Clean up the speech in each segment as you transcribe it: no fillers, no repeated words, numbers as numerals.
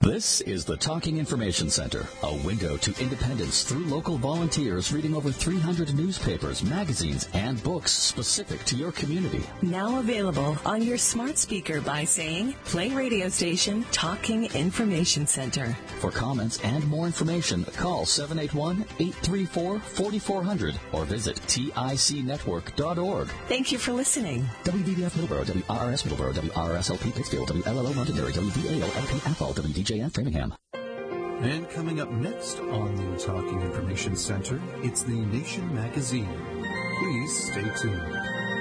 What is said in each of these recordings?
This is the Talking Information Center, a window to independence through local volunteers reading over 300 newspapers, magazines, and books specific to your community. Now available on your smart speaker by saying, play radio station Talking Information Center. For comments and more information, call 781-834-4400 or visit ticnetwork.org. Thank you for listening. WVVF Middleborough, WRRS Middleborough, WRSLP Pittsfield, WLLO Londonderry, WVAO-LP Athol, WDJN Framingham. And coming up next on the Talking Information Center, it's the Nation Magazine. Please stay tuned.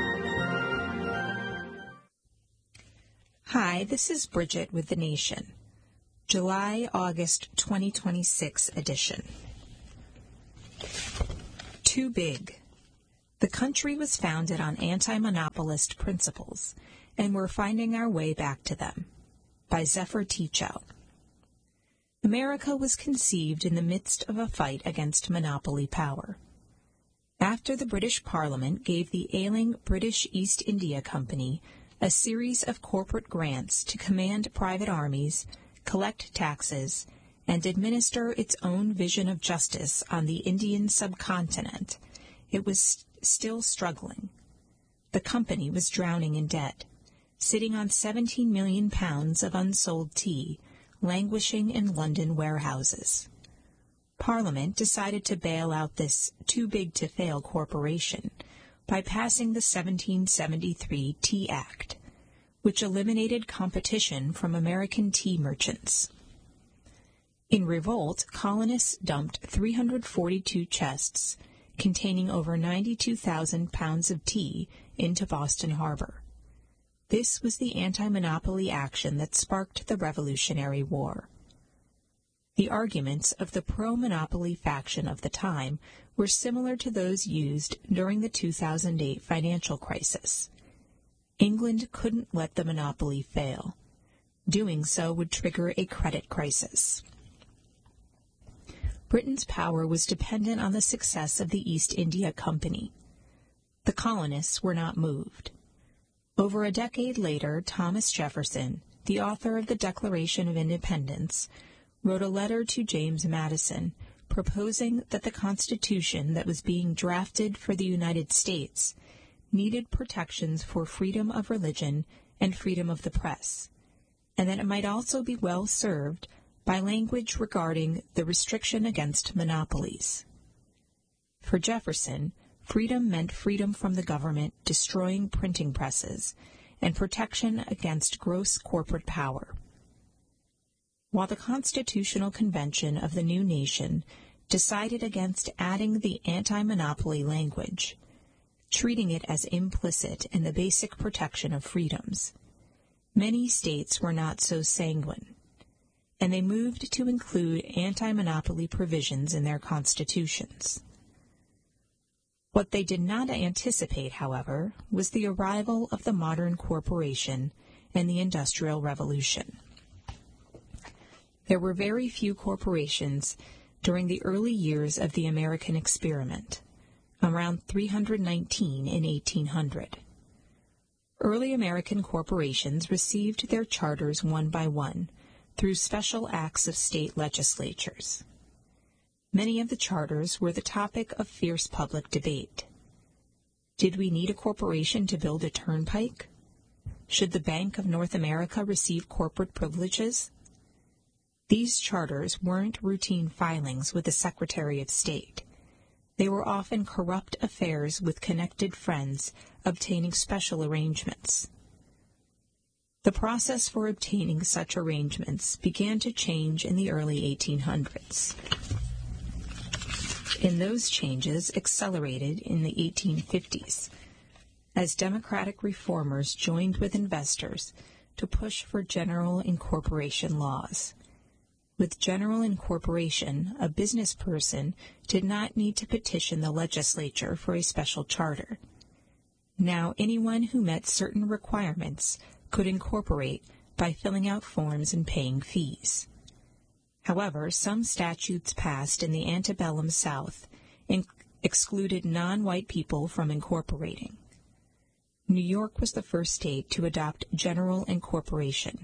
Hi, this is Bridget with The Nation. July-August 2026 edition. Too big. The country was founded on anti-monopolist principles, and we're finding our way back to them. By Zephyr Teachout. America was conceived in the midst of a fight against monopoly power. After the British Parliament gave the ailing British East India Company a series of corporate grants to command private armies, collect taxes, and administer its own vision of justice on the Indian subcontinent, it was still struggling. The company was drowning in debt, sitting on 17 million pounds of unsold tea, languishing in London warehouses. Parliament decided to bail out this too-big-to-fail corporation by passing the 1773 Tea Act, which eliminated competition from American tea merchants. In revolt, colonists dumped 342 chests containing over 92,000 pounds of tea into Boston Harbor. This was the anti-monopoly action that sparked the Revolutionary War. The arguments of the pro-monopoly faction of the time were similar to those used during the 2008 financial crisis. England couldn't let the monopoly fail. Doing so would trigger a credit crisis. Britain's power was dependent on the success of the East India Company. The colonists were not moved. Over a decade later, Thomas Jefferson, the author of the Declaration of Independence, wrote a letter to James Madison proposing that the Constitution that was being drafted for the United States needed protections for freedom of religion and freedom of the press, and that it might also be well served by language regarding the restriction against monopolies. For Jefferson, freedom meant freedom from the government destroying printing presses and protection against gross corporate power. While the Constitutional Convention of the new nation decided against adding the anti-monopoly language, treating it as implicit in the basic protection of freedoms, many states were not so sanguine, and they moved to include anti-monopoly provisions in their constitutions. What they did not anticipate, however, was the arrival of the modern corporation and the Industrial Revolution. There were very few corporations during the early years of the American experiment, around 319 in 1800. Early American corporations received their charters one by one through special acts of state legislatures. Many of the charters were the topic of fierce public debate. Did we need a corporation to build a turnpike? Should the Bank of North America receive corporate privileges? These charters weren't routine filings with the Secretary of State. They were often corrupt affairs with connected friends obtaining special arrangements. The process for obtaining such arrangements began to change in the early 1800s. And those changes accelerated in the 1850s as democratic reformers joined with investors to push for general incorporation laws. With general incorporation, a business person did not need to petition the legislature for a special charter. Now anyone who met certain requirements could incorporate by filling out forms and paying fees. However, some statutes passed in the antebellum South excluded non-white people from incorporating. New York was the first state to adopt general incorporation,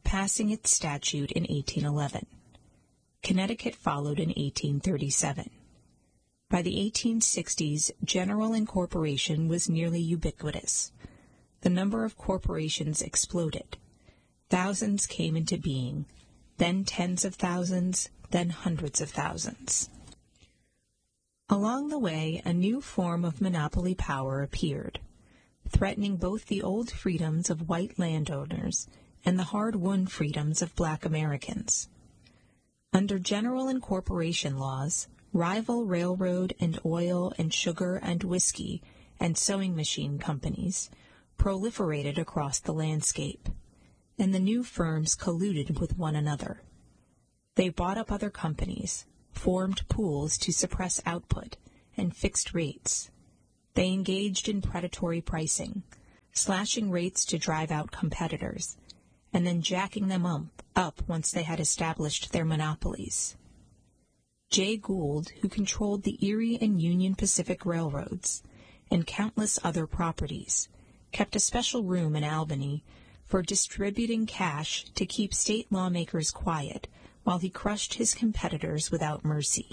passing its statute in 1811. Connecticut followed in 1837. By the 1860s, general incorporation was nearly ubiquitous. The number of corporations exploded. Thousands came into being, then tens of thousands, then hundreds of thousands. Along the way, a new form of monopoly power appeared, threatening both the old freedoms of white landowners and the hard-won freedoms of black Americans. Under general incorporation laws, rival railroad and oil and sugar and whiskey and sewing machine companies proliferated across the landscape, and the new firms colluded with one another. They bought up other companies, formed pools to suppress output, and fixed rates. They engaged in predatory pricing, slashing rates to drive out competitors, and then jacking them up once they had established their monopolies. Jay Gould, who controlled the Erie and Union Pacific Railroads and countless other properties, kept a special room in Albany for distributing cash to keep state lawmakers quiet while he crushed his competitors without mercy.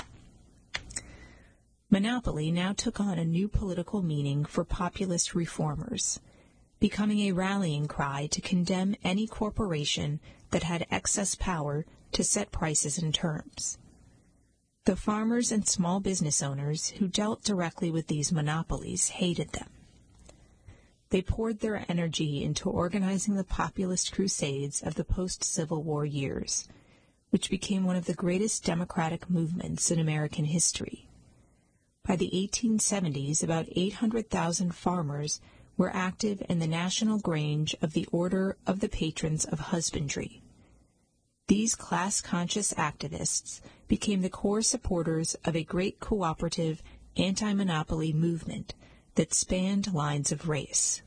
Monopoly now took on a new political meaning for populist reformers, becoming a rallying cry to condemn any corporation that had excess power to set prices and terms. The farmers and small business owners who dealt directly with these monopolies hated them. They poured their energy into organizing the populist crusades of the post-Civil War years, which became one of the greatest democratic movements in American history. By the 1870s, about 800,000 farmers were active in the National Grange of the Order of the Patrons of Husbandry. These class-conscious activists became the core supporters of a great cooperative anti-monopoly movement that spanned lines of race.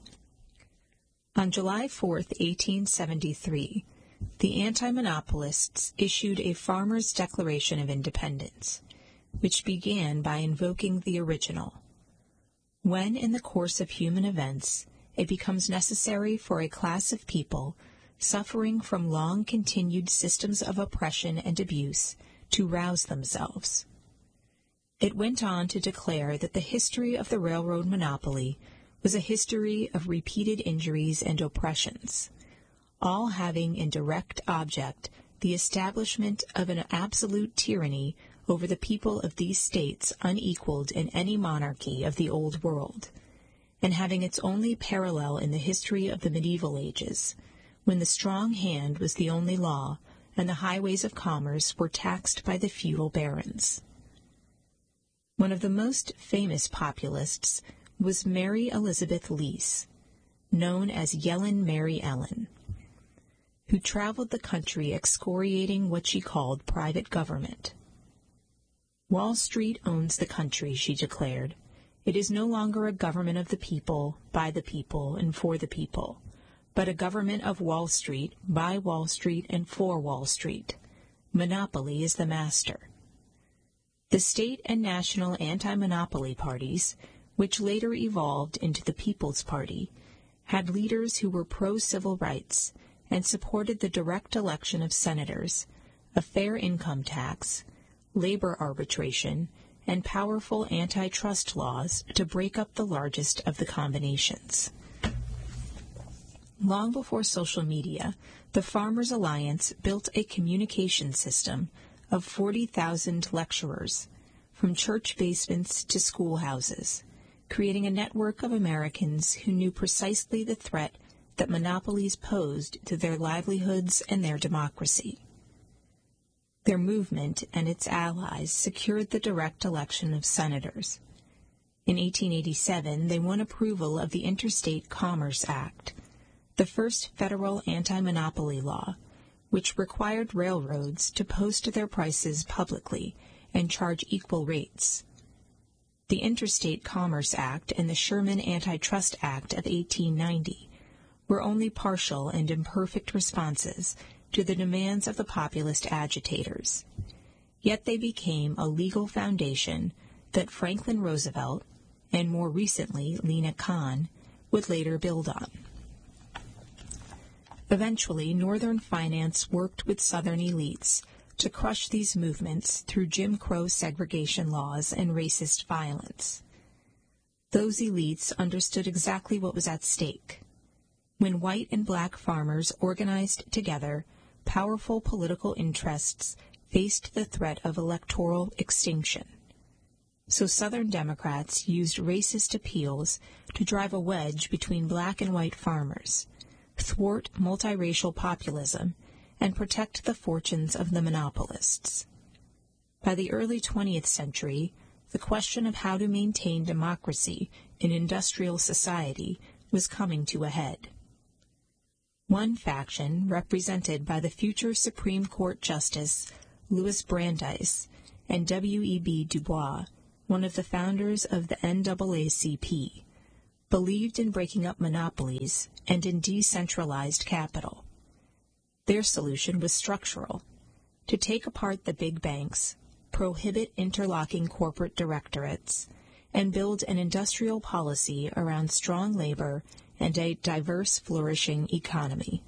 On July 4, 1873, the anti-monopolists issued a Farmers' Declaration of Independence, which began by invoking the original. When, in the course of human events, it becomes necessary for a class of people suffering from long-continued systems of oppression and abuse to rouse themselves. It went on to declare that the history of the railroad monopoly was a history of repeated injuries and oppressions, all having in direct object the establishment of an absolute tyranny over the people of these states unequaled in any monarchy of the Old World, and having its only parallel in the history of the medieval ages, when the strong hand was the only law and the highways of commerce were taxed by the feudal barons. One of the most famous populists was Mary Elizabeth Lease, known as Yellen Mary Ellen, who traveled the country excoriating what she called private government. Wall Street owns the country, she declared. It is no longer a government of the people, by the people, and for the people, but a government of Wall Street, by Wall Street, and for Wall Street. Monopoly is the master. The state and national anti-monopoly parties, which later evolved into the People's Party, had leaders who were pro-civil rights and supported the direct election of senators, a fair income tax, labor arbitration, and powerful antitrust laws to break up the largest of the combinations. Long before social media, the Farmers Alliance built a communication system of 40,000 lecturers, from church basements to schoolhouses, creating a network of Americans who knew precisely the threat that monopolies posed to their livelihoods and their democracy. Their movement and its allies secured the direct election of senators. In 1887, they won approval of the Interstate Commerce Act, the first federal anti-monopoly law, which required railroads to post their prices publicly and charge equal rates. The Interstate Commerce Act and the Sherman Antitrust Act of 1890 were only partial and imperfect responses to the demands of the populist agitators. Yet they became a legal foundation that Franklin Roosevelt, and more recently Lina Khan, would later build on. Eventually, Northern finance worked with Southern elites to crush these movements through Jim Crow segregation laws and racist violence. Those elites understood exactly what was at stake. When white and black farmers organized together, powerful political interests faced the threat of electoral extinction. So Southern Democrats used racist appeals to drive a wedge between black and white farmers, thwart multiracial populism, and protect the fortunes of the monopolists. By the early 20th century, the question of how to maintain democracy in industrial society was coming to a head. One faction, represented by the future Supreme Court Justice Louis Brandeis and W.E.B. Du Bois, one of the founders of the NAACP, believed in breaking up monopolies and in decentralized capital. Their solution was structural: to take apart the big banks, prohibit interlocking corporate directorates, and build an industrial policy around strong labor and a diverse, flourishing economy.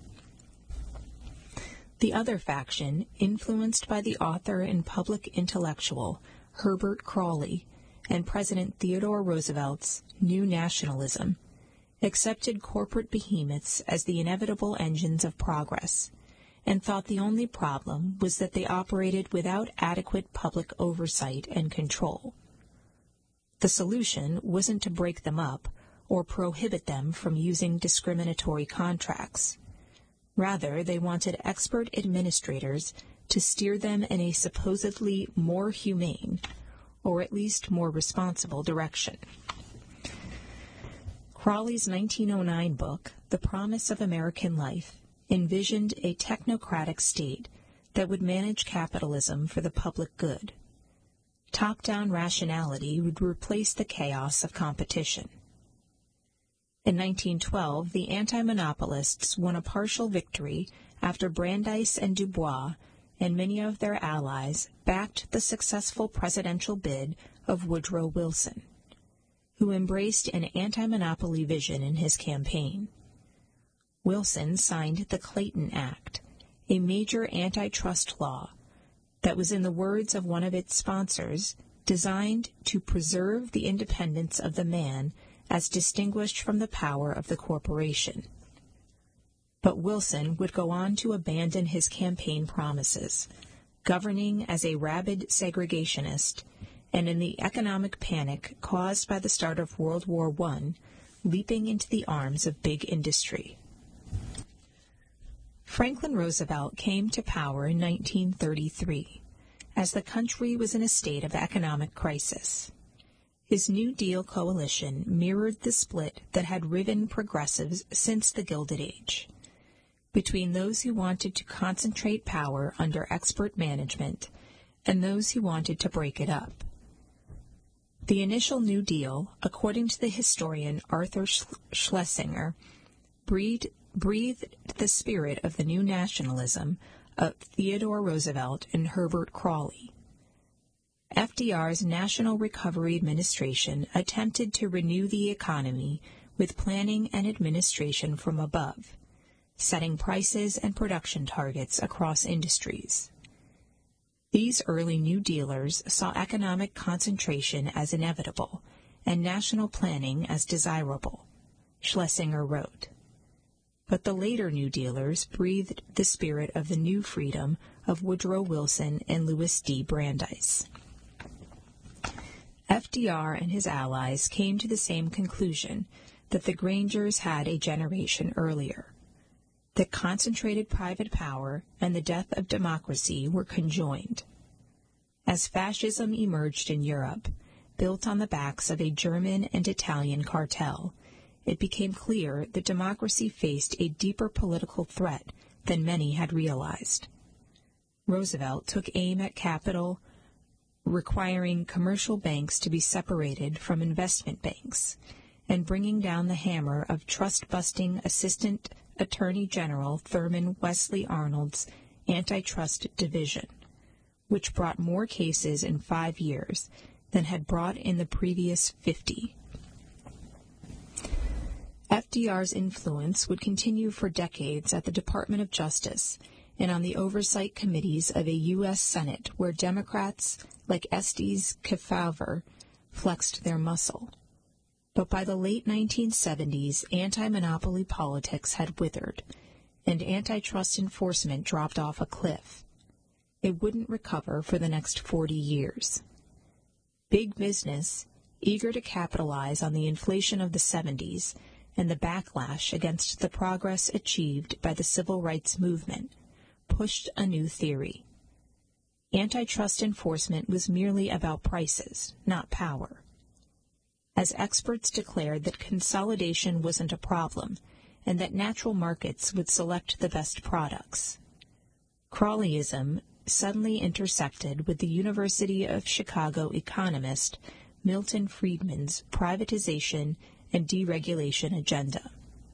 The other faction, influenced by the author and public intellectual Herbert Crawley and President Theodore Roosevelt's New Nationalism, accepted corporate behemoths as the inevitable engines of progress, and thought the only problem was that they operated without adequate public oversight and control. The solution wasn't to break them up or prohibit them from using discriminatory contracts. Rather, they wanted expert administrators to steer them in a supposedly more humane, or at least more responsible, direction. Crawley's 1909 book, The Promise of American Life, envisioned a technocratic state that would manage capitalism for the public good. Top-down rationality would replace the chaos of competition. In 1912, the anti-monopolists won a partial victory after Brandeis and Du Bois and many of their allies backed the successful presidential bid of Woodrow Wilson, who embraced an anti-monopoly vision in his campaign. Wilson signed the Clayton Act, a major antitrust law that was, in the words of one of its sponsors, designed to preserve the independence of the man as distinguished from the power of the corporation. But Wilson would go on to abandon his campaign promises, governing as a rabid segregationist, and in the economic panic caused by the start of World War I, leaping into the arms of big industry. Franklin Roosevelt came to power in 1933, as the country was in a state of economic crisis. His New Deal coalition mirrored the split that had riven progressives since the Gilded Age, between those who wanted to concentrate power under expert management and those who wanted to break it up. The initial New Deal, according to the historian Arthur Schlesinger, breathed the spirit of the new nationalism of Theodore Roosevelt and Herbert Crawley. FDR's National Recovery Administration attempted to renew the economy with planning and administration from above, setting prices and production targets across industries. These early New Dealers saw economic concentration as inevitable and national planning as desirable, Schlesinger wrote. But the later New Dealers breathed the spirit of the new freedom of Woodrow Wilson and Louis D. Brandeis. FDR and his allies came to the same conclusion that the Grangers had a generation earlier, that concentrated private power and the death of democracy were conjoined. As fascism emerged in Europe, built on the backs of a German and Italian cartel, it became clear that democracy faced a deeper political threat than many had realized. Roosevelt took aim at capital, requiring commercial banks to be separated from investment banks, and bringing down the hammer of trust-busting Assistant Attorney General Thurman Wesley Arnold's Antitrust Division, which brought more cases in 5 years than had brought in the previous 50. FDR's influence would continue for decades at the Department of Justice and on the oversight committees of a U.S. Senate where Democrats like Estes Kefauver flexed their muscle. But by the late 1970s, anti-monopoly politics had withered, and antitrust enforcement dropped off a cliff. It wouldn't recover for the next 40 years. Big business, eager to capitalize on the inflation of the 70s and the backlash against the progress achieved by the civil rights movement, pushed a new theory. Antitrust enforcement was merely about prices, not power. As experts declared that consolidation wasn't a problem and that natural markets would select the best products, Crowleyism suddenly intersected with the University of Chicago economist Milton Friedman's privatization and deregulation agenda.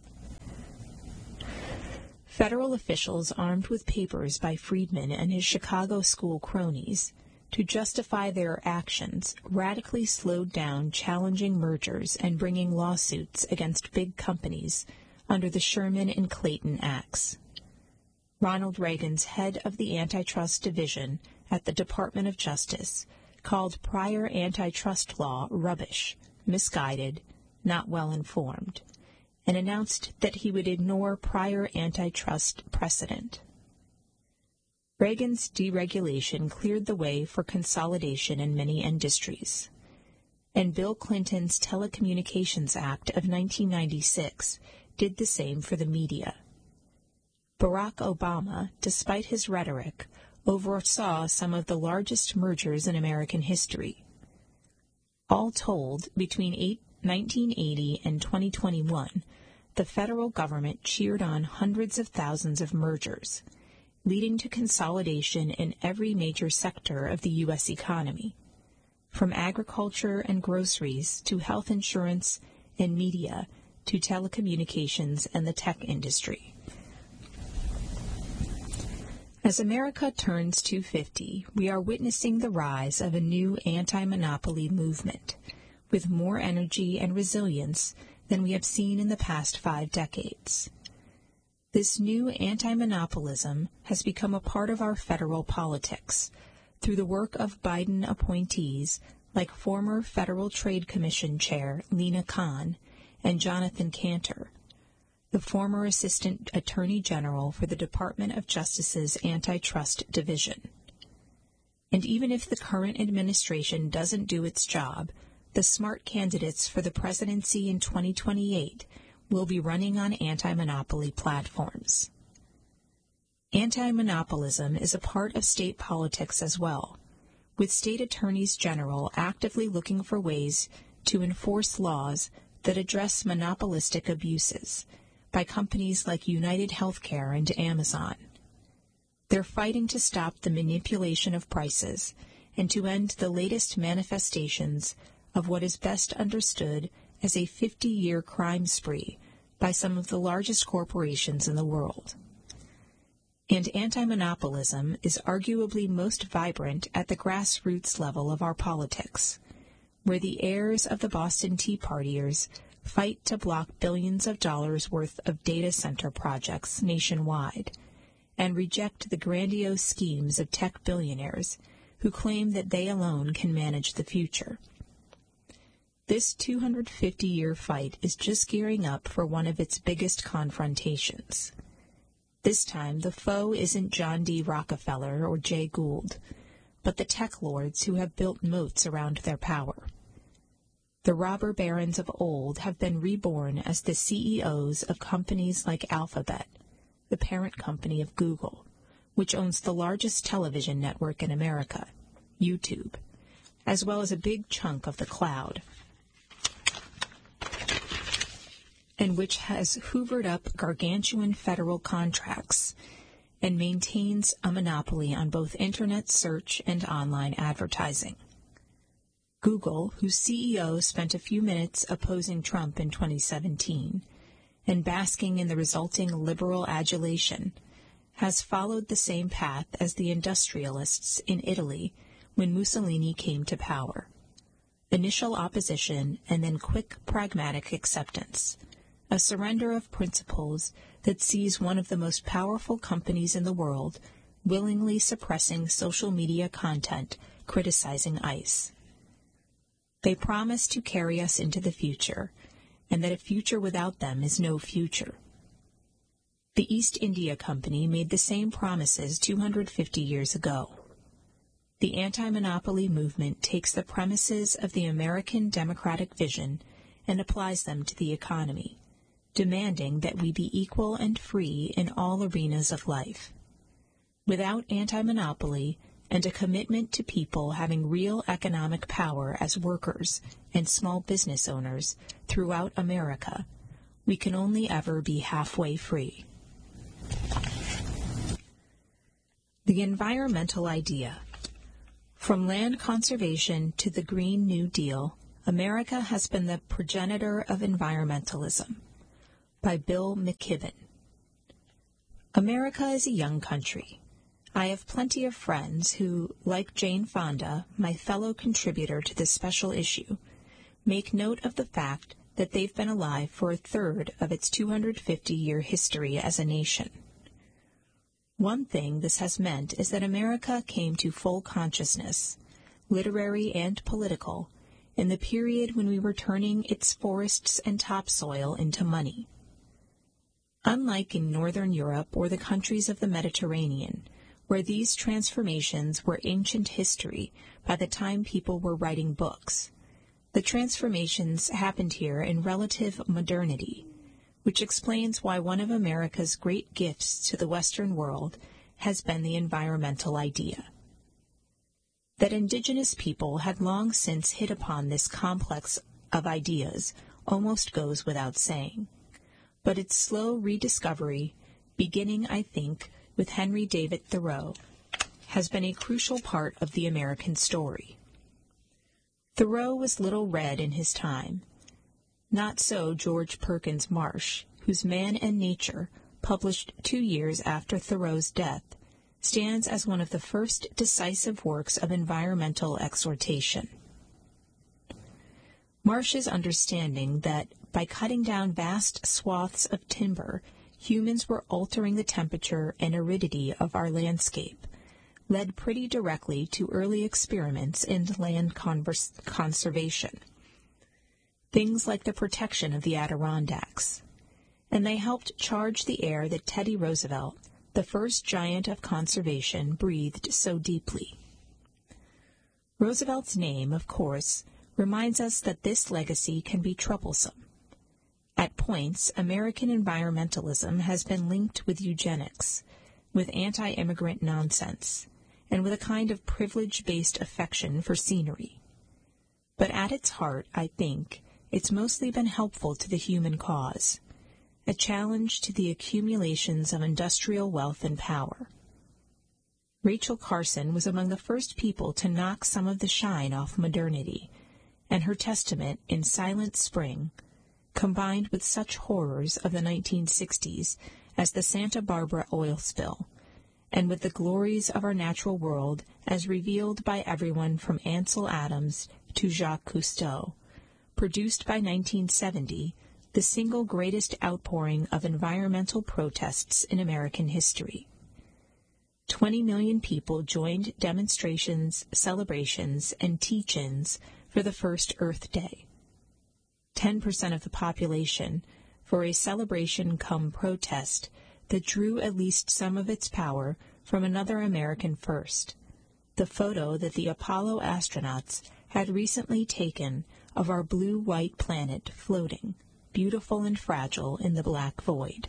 Federal officials armed with papers by Friedman and his Chicago school cronies to justify their actions radically slowed down challenging mergers and bringing lawsuits against big companies under the Sherman and Clayton Acts. Ronald Reagan's head of the Antitrust Division at the Department of Justice called prior antitrust law rubbish, misguided, not well informed, and announced that he would ignore prior antitrust precedent. Reagan's deregulation cleared the way for consolidation in many industries, and Bill Clinton's Telecommunications Act of 1996 did the same for the media. Barack Obama, despite his rhetoric, oversaw some of the largest mergers in American history. All told, between 1980 and 2021, the federal government cheered on hundreds of thousands of mergers, leading to consolidation in every major sector of the U.S. economy, from agriculture and groceries to health insurance and media to telecommunications and the tech industry. As America turns 250, we are witnessing the rise of a new anti-monopoly movement, with more energy and resilience than we have seen in the past 5 decades. This new anti-monopolism has become a part of our federal politics through the work of Biden appointees like former Federal Trade Commission Chair Lina Khan and Jonathan Kanter, the former Assistant Attorney General for the Department of Justice's Antitrust Division. And even if the current administration doesn't do its job, the smart candidates for the presidency in 2028 will be running on anti-monopoly platforms. Anti-monopolism is a part of state politics as well, with state attorneys general actively looking for ways to enforce laws that address monopolistic abuses by companies like United Healthcare and Amazon. They're fighting to stop the manipulation of prices and to end the latest manifestations of what is best understood as a 50-year crime spree by some of the largest corporations in the world. And anti-monopolism is arguably most vibrant at the grassroots level of our politics, where the heirs of the Boston Tea Partiers fight to block billions of dollars worth of data center projects nationwide and reject the grandiose schemes of tech billionaires who claim that they alone can manage the future. This 250-year fight is just gearing up for one of its biggest confrontations. This time, the foe isn't John D. Rockefeller or Jay Gould, but the tech lords who have built moats around their power. The robber barons of old have been reborn as the CEOs of companies like Alphabet, the parent company of Google, which owns the largest television network in America, YouTube, as well as a big chunk of the cloud, and which has hoovered up gargantuan federal contracts and maintains a monopoly on both Internet search and online advertising. Google, whose CEO spent a few minutes opposing Trump in 2017 and basking in the resulting liberal adulation, has followed the same path as the industrialists in Italy when Mussolini came to power. Initial opposition and then quick pragmatic acceptance, a surrender of principles that sees one of the most powerful companies in the world willingly suppressing social media content criticizing ICE. They promise to carry us into the future, and that a future without them is no future. The East India Company made the same promises 250 years ago. The anti-monopoly movement takes the premises of the American democratic vision and applies them to the economy, demanding that we be equal and free in all arenas of life. Without anti-monopoly and a commitment to people having real economic power as workers and small business owners throughout America, we can only ever be halfway free. The environmental idea. From land conservation to the Green New Deal, America has been the progenitor of environmentalism. By Bill McKibben. America is a young country. I have plenty of friends who, like Jane Fonda, my fellow contributor to this special issue, make note of the fact that they've been alive for a third of its 250-year history as a nation. One thing this has meant is that America came to full consciousness, literary and political, in the period when we were turning its forests and topsoil into money. Unlike in Northern Europe or the countries of the Mediterranean, where these transformations were ancient history by the time people were writing books, the transformations happened here in relative modernity, which explains why one of America's great gifts to the Western world has been the environmental idea. That indigenous people had long since hit upon this complex of ideas almost goes without saying, but its slow rediscovery, beginning, I think, with Henry David Thoreau, has been a crucial part of the American story. Thoreau was little read in his time. Not so George Perkins Marsh, whose Man and Nature, published 2 years after Thoreau's death, stands as one of the first decisive works of environmental exhortation. Marsh's understanding that, by cutting down vast swaths of timber, humans were altering the temperature and aridity of our landscape, led pretty directly to early experiments in land conservation. Things like the protection of the Adirondacks. And they helped charge the air that Teddy Roosevelt, the first giant of conservation, breathed so deeply. Roosevelt's name, of course, reminds us that this legacy can be troublesome. At points, American environmentalism has been linked with eugenics, with anti-immigrant nonsense, and with a kind of privilege-based affection for scenery. But at its heart, I think, it's mostly been helpful to the human cause, a challenge to the accumulations of industrial wealth and power. Rachel Carson was among the first people to knock some of the shine off modernity, and her testament in Silent Spring, combined with such horrors of the 1960s as the Santa Barbara oil spill, and with the glories of our natural world as revealed by everyone from Ansel Adams to Jacques Cousteau, produced by 1970, the single greatest outpouring of environmental protests in American history. 20 million people joined demonstrations, celebrations, and teach-ins for the first Earth Day. 10% of the population for a celebration come protest that drew at least some of its power from another American first, the photo that the Apollo astronauts had recently taken of our blue-white planet floating, beautiful and fragile, in the black void.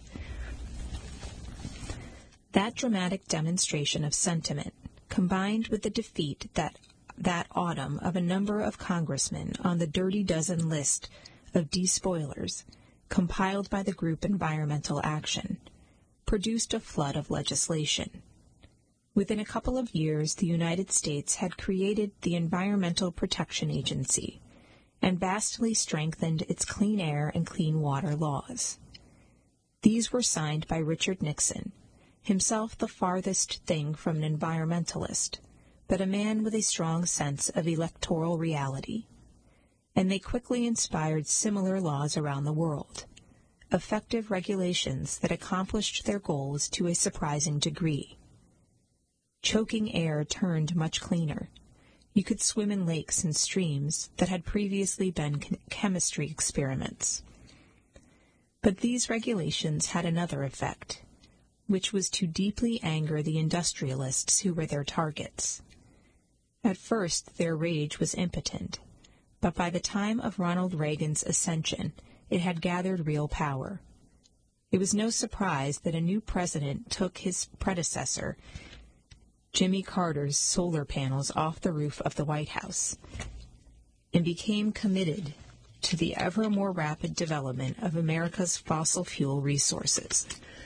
That dramatic demonstration of sentiment, combined with the defeat that autumn of a number of congressmen on the Dirty Dozen list of despoilers, compiled by the group Environmental Action, produced a flood of legislation. Within a couple of years, the United States had created the Environmental Protection Agency and vastly strengthened its clean air and clean water laws. These were signed by Richard Nixon, himself the farthest thing from an environmentalist, but a man with a strong sense of electoral reality. And they quickly inspired similar laws around the world. effective regulations that accomplished their goals to a surprising degree. Choking air turned much cleaner. You could swim in lakes and streams that had previously been chemistry experiments. But these regulations had another effect, which was to deeply anger the industrialists who were their targets. At first, their rage was impotent, but by the time of Ronald Reagan's ascension, it had gathered real power. It was no surprise that a new president took his predecessor, Jimmy Carter's solar panels off the roof of the White House, and became committed to the ever more rapid development of America's fossil fuel resources.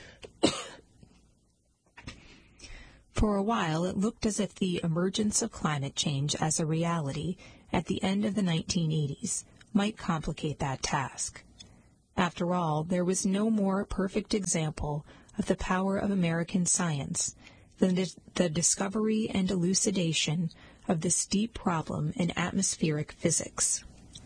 For a while, it looked as if the emergence of climate change as a reality at the end of the 1980s might complicate that task. After all, there was no more perfect example of the power of American science than the discovery and elucidation of this deep problem in atmospheric physics.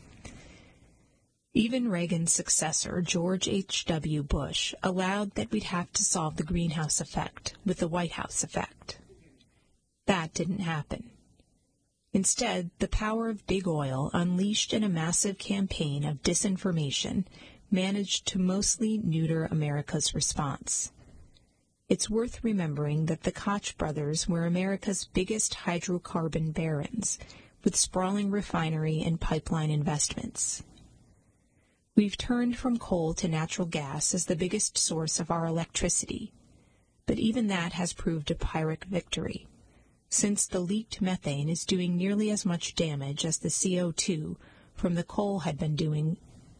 Even Reagan's successor, George H.W. Bush, allowed that we'd have to solve the greenhouse effect with the White House effect. That didn't happen. Instead, the power of big oil, unleashed in a massive campaign of disinformation, managed to mostly neuter America's response. It's worth remembering that the Koch brothers were America's biggest hydrocarbon barons, with sprawling refinery and pipeline investments. We've turned from coal to natural gas as the biggest source of our electricity, but even that has proved a Pyrrhic victory, since the leaked methane is doing nearly as much damage as the CO2 from the coal had been doing.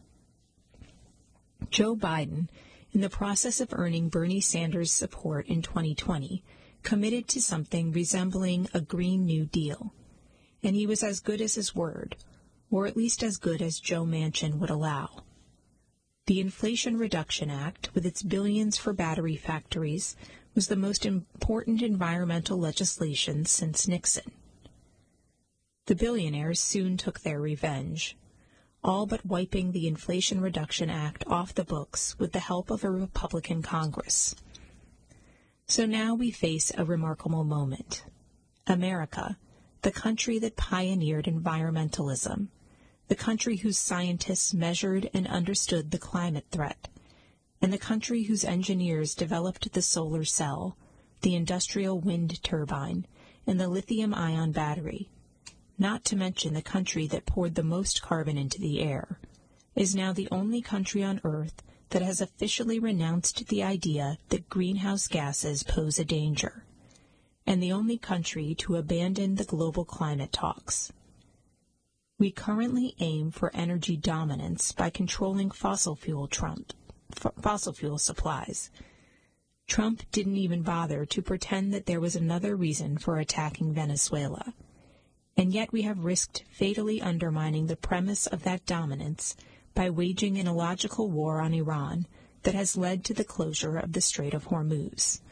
Joe Biden, in the process of earning Bernie Sanders' support in 2020, committed to something resembling a Green New Deal, and he was as good as his word, or at least as good as Joe Manchin would allow. The Inflation Reduction Act, with its billions for battery factories, was the most important environmental legislation since Nixon. The billionaires soon took their revenge, all but wiping the Inflation Reduction Act off the books with the help of a Republican Congress. So now we face a remarkable moment. America, the country that pioneered environmentalism, the country whose scientists measured and understood the climate threat, and the country whose engineers developed the solar cell, the industrial wind turbine, and the lithium-ion battery, not to mention the country that poured the most carbon into the air, is now the only country on Earth that has officially renounced the idea that greenhouse gases pose a danger, and the only country to abandon the global climate talks. We currently aim for energy dominance by controlling fossil fuel supplies. Trump didn't even bother to pretend that there was another reason for attacking Venezuela. And yet we have risked fatally undermining the premise of that dominance by waging an illogical war on Iran that has led to the closure of the Strait of Hormuz.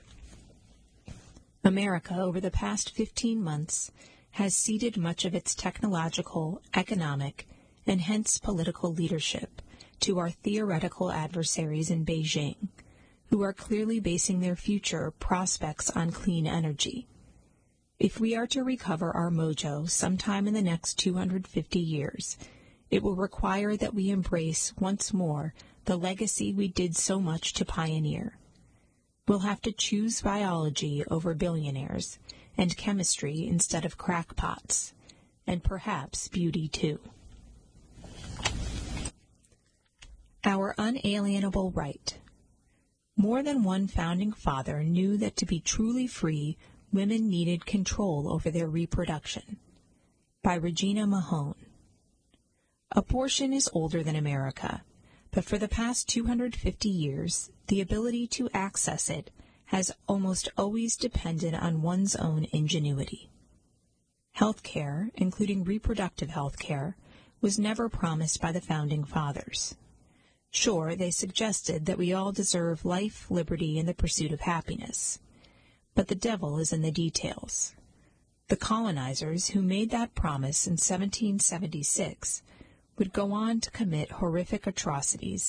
America, over the past 15 months, has ceded much of its technological, economic, and hence political leadership to our theoretical adversaries in Beijing, who are clearly basing their future prospects on clean energy. If we are to recover our mojo sometime in the next 250 years, it will require that we embrace once more the legacy we did so much to pioneer. We'll have to choose biology over billionaires, and chemistry instead of crackpots, and perhaps beauty too. Our unalienable right. More than one founding father knew that to be truly free, women needed control over their reproduction. By Regina Mahone. Abortion is older than America, but for the past 250 years, the ability to access it has almost always depended on one's own ingenuity. Health care, including reproductive health care, was never promised by the Founding Fathers. Sure, they suggested that we all deserve life, liberty, and the pursuit of happiness. But the devil is in the details. The colonizers who made that promise in 1776 would go on to commit horrific atrocities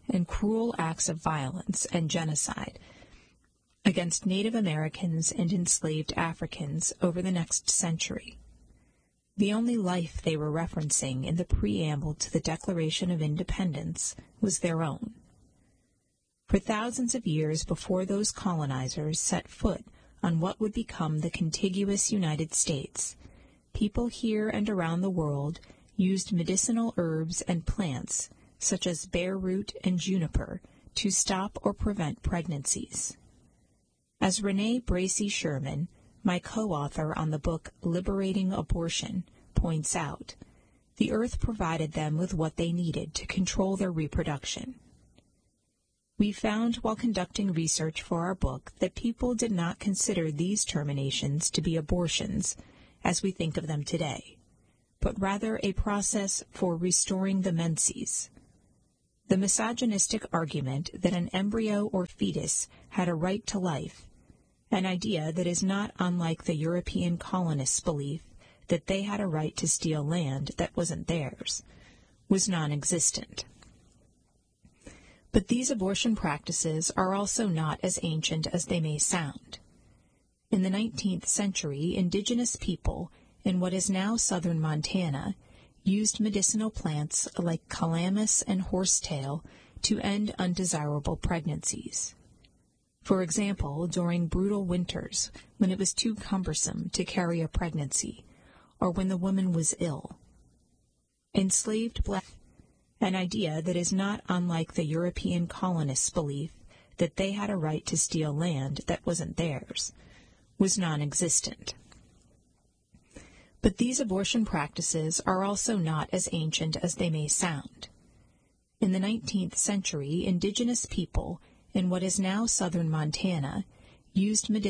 and cruel acts of violence and genocide against Native Americans and enslaved Africans over the next century. The only life they were referencing in the preamble to the Declaration of Independence was their own. For thousands of years before those colonizers set foot on what would become the contiguous United States, people here and around the world used medicinal herbs and plants, such as bare root and juniper, to stop or prevent pregnancies. As Renee Bracey Sherman, my co-author on the book Liberating Abortion, points out, the earth provided them with what they needed to control their reproduction. We found while conducting research for our book that people did not consider these terminations to be abortions as we think of them today, but rather a process for restoring the menses. The misogynistic argument that an embryo or fetus had a right to life, an idea that is not unlike the European colonists' belief that they had a right to steal land that wasn't theirs, was non-existent. But these abortion practices are also not as ancient as they may sound. In the 19th century, indigenous people in what is now southern Montana used medicinal plants like calamus and horsetail to end undesirable pregnancies. For example, during brutal winters, when it was too cumbersome to carry a pregnancy, or when the woman was ill. Enslaved black, an idea that is not unlike the European colonists' belief that they had a right to steal land that wasn't theirs, was non-existent. But these abortion practices are also not as ancient as they may sound. In the 19th century, indigenous people in what is now southern Montana used medicinal